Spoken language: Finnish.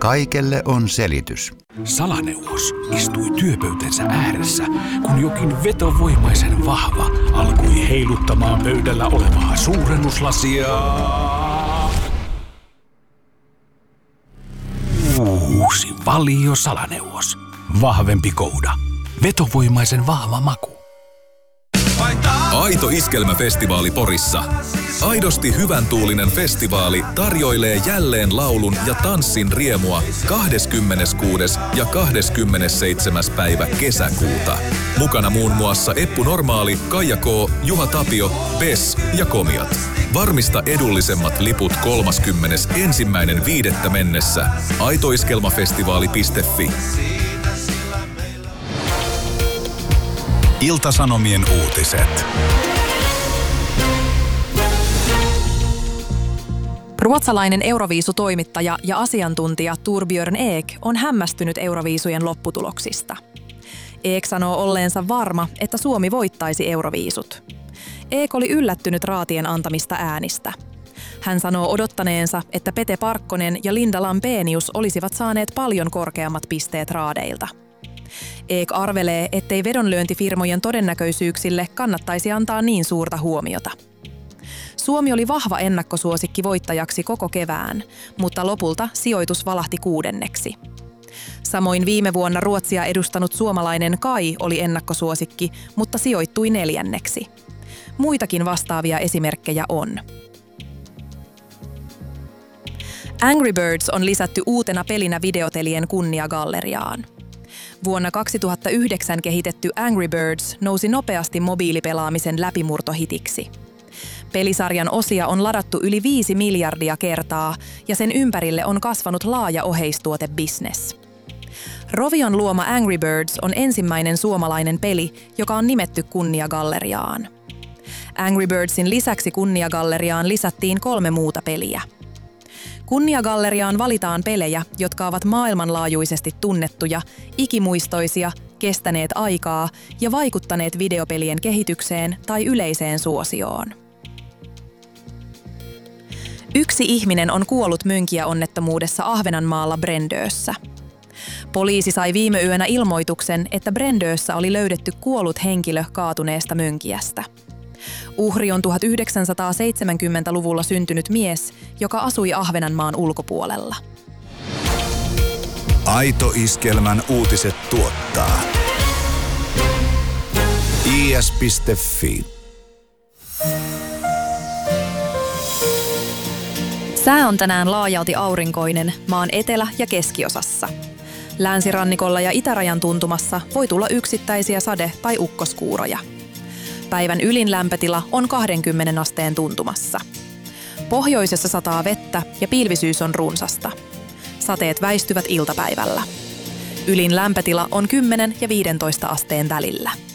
Kaikelle on selitys. Salaneuvos istui työpöytänsä ääressä, kun jokin vetovoimaisen vahva alkoi heiluttamaan pöydällä olevaa suurennuslasia. Uusi Valio Salaneuvos. Vahvempi kouda. Vetovoimaisen vahva maku. Aito Iskelmäfestivaali Porissa. Aidosti hyvän tuulinen festivaali tarjoilee jälleen laulun ja tanssin riemua 26. ja 27. päivä kesäkuuta. Mukana muun muassa Eppu Normaali, Kaija K, Juha Tapio, Bess ja Komiat. Varmista edullisemmat liput 31.5. mennessä. aitoiskelmafestivaali.fi. Ilta-Sanomien uutiset. Ruotsalainen Euroviisutoimittaja ja asiantuntija Torbjörn Ek on hämmästynyt Euroviisujen lopputuloksista. Ek sanoo olleensa varma, että Suomi voittaisi Euroviisut. Ek oli yllättynyt raatien antamista äänistä. Hän sanoo odottaneensa, että Pete Parkkonen ja Linda Lampenius olisivat saaneet paljon korkeammat pisteet raadeilta. Ek arvelee, ettei vedonlyöntifirmojen todennäköisyyksille kannattaisi antaa niin suurta huomiota. Suomi oli vahva ennakkosuosikki voittajaksi koko kevään, mutta lopulta sijoitus valahti 6. Samoin viime vuonna Ruotsia edustanut suomalainen Kai oli ennakkosuosikki, mutta sijoittui 4. Muitakin vastaavia esimerkkejä on. Angry Birds on lisätty uutena pelinä videotelien kunniagalleriaan. Vuonna 2009 kehitetty Angry Birds nousi nopeasti mobiilipelaamisen läpimurtohitiksi. Pelisarjan osia on ladattu yli 5 miljardia kertaa ja sen ympärille on kasvanut laaja oheistuotebisnes. Rovion luoma Angry Birds on ensimmäinen suomalainen peli, joka on nimetty kunniagalleriaan. Angry Birdsin lisäksi kunniagalleriaan lisättiin 3 muuta peliä. Kunniagalleriaan valitaan pelejä, jotka ovat maailmanlaajuisesti tunnettuja, ikimuistoisia, kestäneet aikaa ja vaikuttaneet videopelien kehitykseen tai yleiseen suosioon. 1 ihminen on kuollut mönkijäonnettomuudessa Ahvenanmaalla Brendössä. Poliisi sai viime yönä ilmoituksen, että Brendössä oli löydetty kuollut henkilö kaatuneesta mönkijästä. Uhri on 1970-luvulla syntynyt mies, joka asui Ahvenanmaan ulkopuolella. Aito Iskelmän uutiset tuottaa is.fi. Sää on tänään laajalti aurinkoinen maan etelä- ja keskiosassa. Länsirannikolla ja itärajan tuntumassa voi tulla yksittäisiä sade- tai ukkoskuuroja. Päivän ylin lämpötila on 20 asteen tuntumassa. Pohjoisessa sataa vettä ja pilvisyys on runsasta. Sateet väistyvät iltapäivällä. Ylin lämpötila on 10 ja 15 asteen välillä.